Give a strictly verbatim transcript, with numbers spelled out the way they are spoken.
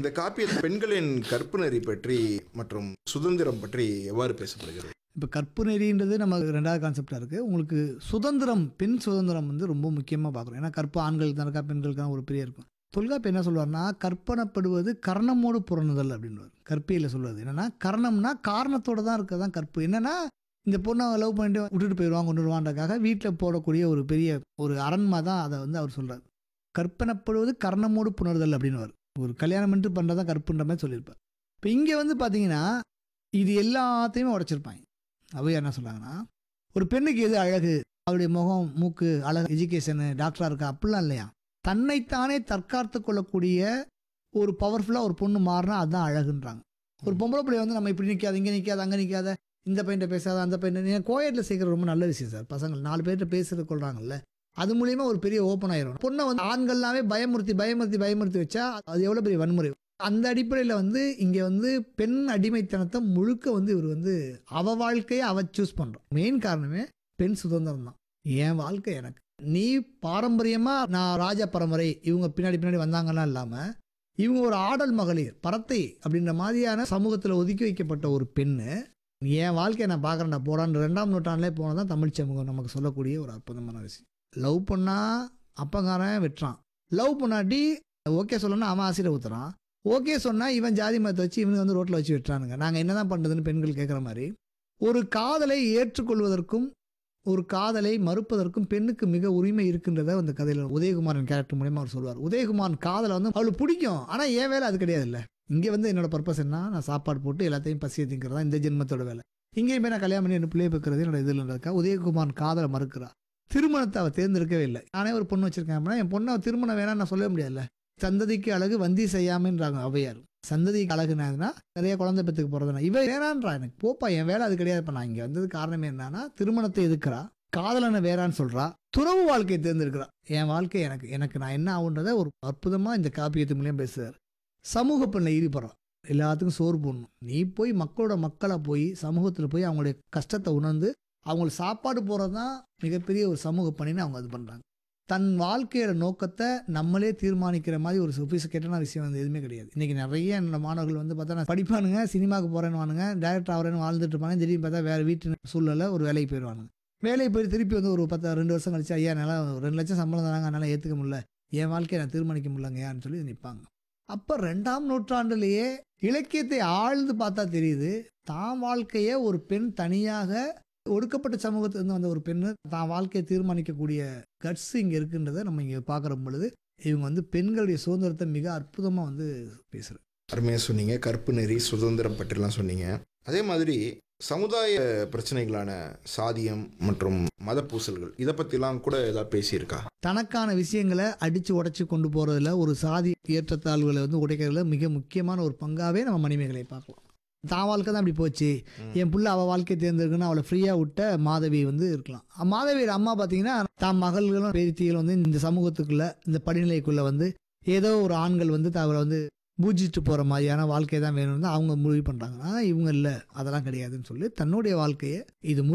இந்த காப்பியத்தில் பெண்களின் கற்பு நெறி பற்றி மற்றும் சுதந்திரம் பற்றி எவ்வாறு பேசப்படுகிறது? இப்போ கற்பு நெறின்றது நம்ம ரெண்டாவது கான்செப்டாக இருக்குது. உங்களுக்கு சுதந்திரம், பெண் சுதந்திரம் வந்து ரொம்ப முக்கியமாக பார்க்குறோம். ஏன்னா கற்பு ஆண்களுக்கு தான் இருக்கா, பெண்களுக்கு தான் ஒரு பெரிய இருக்கும். தொல்காப்பியம் என்ன சொல்லுவார்னா, கற்பனப்படுவது கர்ணமோடு புறணுதல் அப்படின்வார். கற்பியில் சொல்வது என்னென்னா, கர்ணம்னா காரணத்தோடு தான் இருக்க தான் கற்பு. என்னென்னா இந்த பொண்ணை லவ் பண்ணிட்டு விட்டுட்டு போயிடுவான் கொண்டு வருவான்றக்காக வீட்டில் போடக்கூடிய ஒரு பெரிய ஒரு அரண்மா தான் அதை வந்து அவர் சொல்கிறார். கற்பனப்படுவது கர்ணமோடு புணர்தல் அப்படின்வார். ஒரு கல்யாணம் பண்ணிட்டு பண்ணுறது தான் கற்புன்ற மாதிரி சொல்லியிருப்பார். இப்போ இங்கே வந்து பார்த்தீங்கன்னா இது எல்லாத்தையுமே உடைச்சிருப்பாங்க. அவையா என்ன சொல்கிறாங்கன்னா, ஒரு பெண்ணுக்கு எது அழகு, அவருடைய முகம், மூக்கு, அழகு, எஜுகேஷனு, டாக்டராக இருக்கா அப்படிலாம் இல்லையா. தன்னைத்தானே தற்காத்து கொள்ளக்கூடிய ஒரு பவர்ஃபுல்லாக ஒரு பொண்ணு மாறினா அதுதான் அழகுன்றாங்க. ஒரு பொம்பளை பிள்ளை வந்து நம்ம இப்படி நிற்காது, இங்கே நிற்காது, அங்கே நிற்காத, இந்த பையன்ட்ட பேசாத, அந்த பையன் கோயட்டில் சேர்க்குறது ரொம்ப நல்ல விஷயம் சார். பசங்கள் நாலு பேர்கிட்ட பேசுறது கொள்றாங்கல்ல, அது மூலியமாக ஒரு பெரிய ஓப்பன் ஆயிரும். பொண்ணை வந்து ஆண்கள்லாமே பயமுறுத்தி பயமுறுத்தி பயமுறுத்தி வச்சா அது எவ்வளோ பெரிய வன்முறை. அந்த அடிப்படையில் வந்து இங்கே வந்து பெண் அடிமைத்தனத்தை முழுக்க வந்து இவர் வந்து அவ வாழ்க்கையை அவ சூஸ் பண்ணுறான். மெயின் காரணமே பெண் சுதந்திரம் தான். என் வாழ்க்கை எனக்கு, நீ பாரம்பரியமாக நான் ராஜா பரம்பரை இவங்க பின்னாடி பின்னாடி வந்தாங்கன்னா இல்லாமல் இவங்க ஒரு ஆடல் மகளிர் பரத்தை அப்படின்ற மாதிரியான சமூகத்தில் ஒதுக்கி வைக்கப்பட்ட ஒரு பெண்ணு, என் வாழ்க்கையை நான் பார்க்குறேன்டா போடான்னு ரெண்டாம் நூற்றாண்டிலே போனால் தான் தமிழ் சமூகம் நமக்கு சொல்லக்கூடிய ஒரு அற்புதமான விஷயம். லவ் பண்ணால் அப்பங்காரன் வெட்டுறான், லவ் பண்ணாட்டி ஓகே சொல்லணும்னா அவன் ஆசிரியர் ஊற்றுறான், ஓகே சொன்னால் இவன் ஜாதி மதத்தை வச்சு இவனுக்கு வந்து ரோட்டில் வச்சு வெட்டுறானுங்க. நாங்கள் என்ன தான் பண்ணுறதுன்னு பெண்கள் கேட்குற மாதிரி ஒரு காதலை ஏற்றுக்கொள்வதற்கும் ஒரு காதலை மறுப்பதற்கும் பெண்ணுக்கு மிக உரிமை இருக்கின்றத அந்த கதையில் உதயகுமாரன் கேரக்டர் மூலமா அவர் சொல்லுவார். உதயகுமாரன் காதலை வந்து அவளுக்கு பிடிக்கும், ஆனால் என் வேலை அது கிடையாது. இல்லை, இங்கே வந்து என்னோட பர்பஸ் என்ன, நான் சாப்பாடு போட்டு எல்லாத்தையும் பசியை திங்கிறதா இந்த ஜென்மத்தோட வேலை. இங்கேயுமே நான் கல்யாணம் பண்ணி என்ன பிள்ளையை வைக்கிறது என்னோட இதில் இருக்கா. உதயகுமாரன் காதலை மறுக்கிறா, திருமணத்தை அவள் தேர்ந்தெடுக்கவே இல்லை. நானே ஒரு பொண்ணு வச்சிருக்கேன் அப்படின்னா என் பொண்ணை திருமணம் வேணாம் நான் சொல்ல முடியாதுல்ல. சந்ததிக்கு அழகு வந்தி செய்யாமன்றாங்க அவையார். சந்ததிக்கு அழகுனா நிறைய குழந்தை பெற்றுக்கு போகிறதுனா இவ வேணான்றா, எனக்கு போப்பா என் வேலை அது கிடையாது. இப்போ நான் இங்கே வந்தது காரணமே என்னன்னா திருமணத்தை எதுக்குறா, காதலனை வேறான்னு சொல்கிறா, துறவு வாழ்க்கையை தேர்ந்தெடுக்கிறா. என் வாழ்க்கை எனக்கு எனக்கு நான் என்ன ஆகுன்றதை ஒரு அற்புதமாக இந்த காப்பியத்து மூலியம் பேசுகிறார். சமூக பெண்ணில் ஈடுபடுறான், எல்லாத்துக்கும் சோறு போடணும். நீ போய் மக்களோட மக்களை போய் சமூகத்தில் போய் அவங்களுடைய கஷ்டத்தை உணர்ந்து அவங்களுக்கு சாப்பாடு போகிறது தான் மிகப்பெரிய ஒரு சமூக பணின்னு அவங்க இது பண்ணுறாங்க. தன் வாழ்க்கையோட நோக்கத்தை நம்மளே தீர்மானிக்கிற மாதிரி ஒரு சொபிஸ்டிகேட்டான விஷயம் வந்து எதுவுமே கிடையாது. இன்றைக்கி நிறைய என்னோட மாணவர்கள் வந்து பார்த்தா நான் படிப்பானுங்க, சினிமாவுக்கு போகிறேன்னு வானுங்க, டைரக்டர் ஆகிறேன்னு வாழ்ந்துட்டு இருப்பாங்க. திடீர்னு பார்த்தா வேறு வீட்டு சூழ்நிலை ஒரு வேலைக்கு போயிடுவானுங்க. வேலைக்கு போய் திருப்பி வந்து ஒரு பத்து ரெண்டு வருஷம் கழிச்சு ஐயா நல்லா ரெண்டு லட்சம் சம்பளம் தராங்க, அதனால் ஏற்றுக்க முடியல, என் வாழ்க்கையை நான் தீர்மானிக்க முடியலங்கயான்னு சொல்லி நிற்பாங்க. அப்போ ரெண்டாம் நூற்றாண்டுலேயே இலக்கியத்தை ஆழ்ந்து பார்த்தா தெரியுது, தான் வாழ்க்கையை ஒரு பெண் தனியாக ஒடுக்கப்பட்ட சமூகத்திலிருந்து வந்த ஒரு பெண்ணு தான் வாழ்க்கையை தீர்மானிக்கக்கூடிய கட்ஸ் இங்கே இருக்குன்றதை நம்ம இங்கே பார்க்குற பொழுது இவங்க வந்து பெண்களுடைய சுதந்திரத்தை மிக அற்புதமாக வந்து பேசுகிறார். அருமையாக சொன்னீங்க. கற்பு நெறி சுதந்திரம் பற்றிலாம் சொன்னீங்க. அதே மாதிரி சமுதாய பிரச்சனைகளான சாதியம் மற்றும் மத பூசல்கள் இதை பற்றிலாம் கூட ஏதாவது பேசியிருக்கா? தனக்கான விஷயங்களை அடித்து உடைச்சி கொண்டு போகிறதுல ஒரு சாதி ஏற்றத்தாழ்வுகளை வந்து உடைக்கிறதுல மிக முக்கியமான ஒரு பங்காகவே நம்ம மணிமேகலை பார்க்கலாம். தான் வாழ்க்கை தான் அப்படி போச்சு, என் புள்ள அவள் வாழ்க்கையை தேர்ந்தெடுக்குன்னு அவளை ஃப்ரீயாக விட்ட மாதவி வந்து இருக்கலாம். மாதவியோட அம்மா பார்த்தீங்கன்னா தான் மகள்களும் பேத்திகளும் வந்து இந்த சமூகத்துக்குள்ளே இந்த படிநிலைக்குள்ளே வந்து ஏதோ ஒரு ஆண்கள் வந்து அவரை வந்து பூஜிட்டு போகிற மாதிரியான வாழ்க்கையை தான் வேணும்னு அவங்க முடிவு பண்ணுறாங்க. ஆனால் இவங்க இல்லை, அதெல்லாம் கிடையாதுன்னு சொல்லி தன்னுடைய வாழ்க்கையை இது